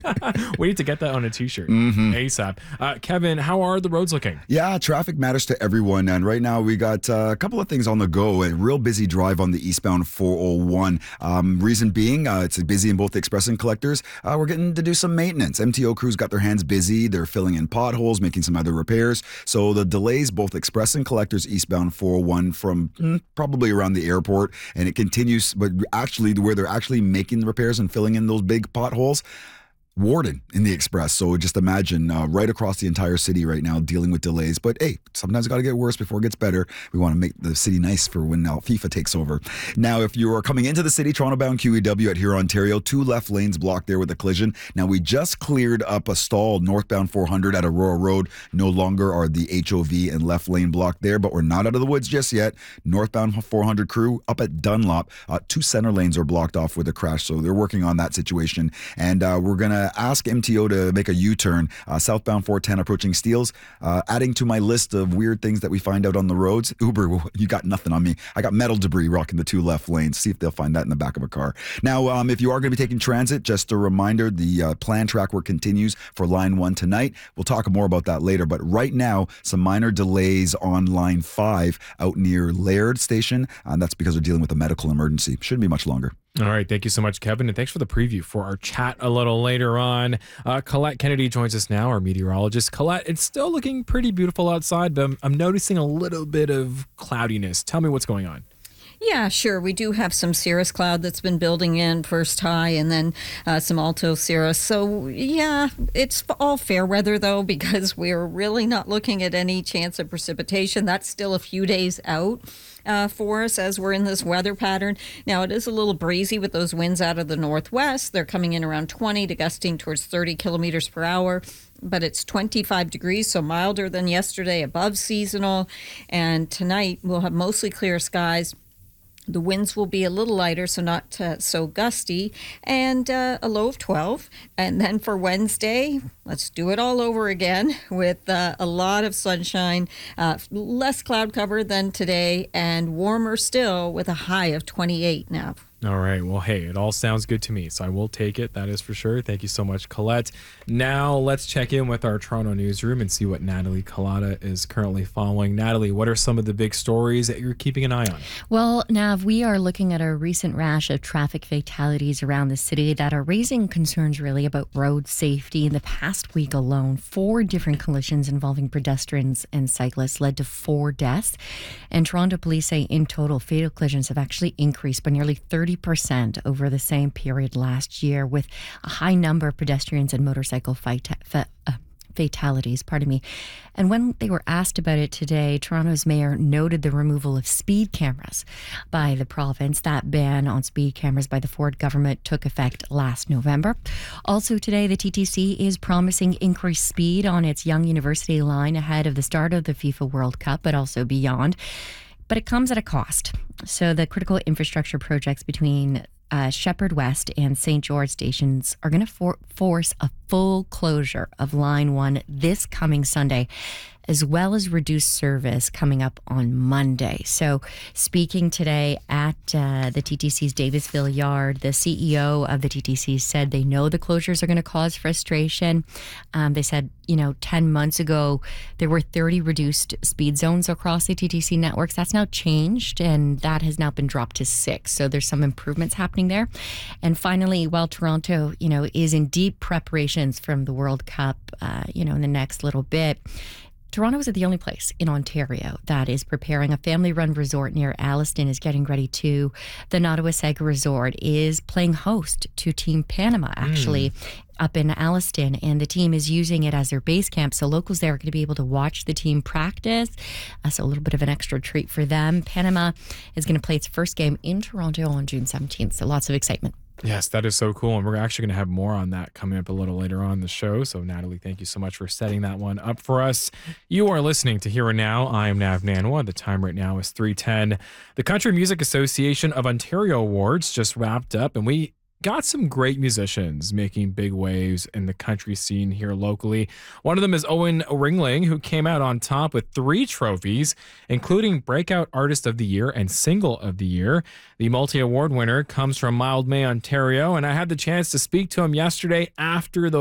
We need to get that on a t-shirt Mm-hmm. ASAP. Kevin, how are the roads looking? Yeah, traffic matters to everyone. And right now we got a couple of things on the go. A real busy drive on the eastbound 401. Reason being, it's busy in both the express and collectors. We're getting to do some maintenance. MTO crews got their hands busy. They're filling in potholes, making some other repairs. So the delays, both express and collectors eastbound 401 from probably around the airport. And it continues, but actually where they're actually making the repairs and filling in those big potholes, Warden in the Express. So just imagine right across the entire city right now dealing with delays. But hey, sometimes it got to get worse before it gets better. We want to make the city nice for when FIFA takes over. Now, if you are coming into the city, Toronto-bound QEW at Huron, Ontario, 2 left lanes blocked there with a collision. Now, we just cleared up a stall northbound 400 at Aurora Road. No longer are the HOV and left lane blocked there, but we're not out of the woods just yet. Northbound 400 crew up at Dunlop. 2 center lanes are blocked off with a crash, so they're working on that situation. And we're going to ask MTO to make a U-turn, southbound 410 approaching Steeles. Adding to my list of weird things that we find out on the roads, Uber, you got nothing on me. I got metal debris rocking the 2 left lanes. See if they'll find that in the back of a car. Now, if you are going to be taking transit, just a reminder, the planned track work continues for Line 1 tonight. We'll talk more about that later, but right now, some minor delays on Line 5 out near Laird Station, and that's because they're dealing with a medical emergency. Shouldn't be much longer. All right. Thank you so much, Kevin. And thanks for the preview for our chat a little later on. Colette Kennedy joins us now, our meteorologist. Colette, it's still looking pretty beautiful outside, but I'm noticing a little bit of cloudiness. Tell me what's going on. Yeah, sure. We do have some cirrus cloud that's been building in, first high and then some alto cirrus. So, yeah, it's all fair weather, though, because we're really not looking at any chance of precipitation. That's still a few days out for us as we're in this weather pattern. Now, it is a little breezy with those winds out of the northwest. They're coming in around 20 to gusting towards 30 kilometers per hour. But it's 25 degrees, so milder than yesterday, above seasonal. And tonight, we'll have mostly clear skies. The winds will be a little lighter, so not so gusty, and a low of 12. And then for Wednesday, let's do it all over again with a lot of sunshine, less cloud cover than today, and warmer still with a high of 28 now. All right. Well, hey, it all sounds good to me, so I will take it. That is for sure. Thank you so much, Colette. Now let's check in with our Toronto newsroom and see what Natalie Collada is currently following. Natalie, what are some of the big stories that you're keeping an eye on? Well, Nav, we are looking at a recent rash of traffic fatalities around the city that are raising concerns really about road safety. In the past week alone, 4 different collisions involving pedestrians and cyclists led to 4 deaths. And Toronto police say in total, fatal collisions have actually increased by nearly 30% over the same period last year, with a high number of pedestrians and motorcycle fatalities, And when they were asked about it today, Toronto's mayor noted the removal of speed cameras by the province. That ban on speed cameras by the Ford government took effect last November. Also today, the TTC is promising increased speed on its Yonge University line ahead of the start of the FIFA World Cup, but also beyond. But it comes at a cost. So the critical infrastructure projects between Shepherd West and St. George stations are going to force a full closure of Line 1 this coming Sunday, as well as reduced service coming up on Monday. So speaking today at the TTC's Davisville Yard, the CEO of the TTC said they know the closures are going to cause frustration. They said, 10 months ago, there were 30 reduced speed zones across the TTC networks. That's now changed, and that has now been dropped to 6. So there's some improvements happening there. And finally, while Toronto, is in deep preparations from the World Cup, in the next little bit, Toronto isn't the only place in Ontario that is preparing. A family-run resort near Alliston is getting ready too. The Nottawasaga Resort is playing host to Team Panama, actually, up in Alliston, and the team is using it as their base camp. So locals there are going to be able to watch the team practice. So a little bit of an extra treat for them. Panama is going to play its first game in Toronto on June 17th. So lots of excitement. Yes, that is so cool. And we're actually going to have more on that coming up a little later on in the show. So, Natalie, thank you so much for setting that one up for us. You are listening to Here and Now. I am Nav Nanwa. The time right now is 3:10. The Country Music Association of Ontario Awards just wrapped up, and we got some great musicians making big waves in the country scene here locally. One of them is Owen Ringling, who came out on top with 3 trophies, including Breakout Artist of the Year and Single of the Year. The multi-award winner comes from Mildmay, Ontario, and I had the chance to speak to him yesterday after the